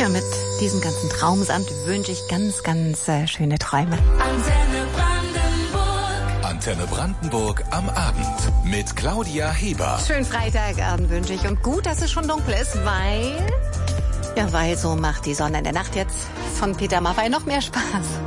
Ja, mit diesem ganzen Traumsand wünsche ich ganz, ganz schöne Träume. Antenne Brandenburg am Abend mit Claudia Heber. Schönen Freitagabend wünsche ich und gut, dass es schon dunkel ist, weil so macht die Sonne in der Nacht jetzt von Peter Maffay noch mehr Spaß.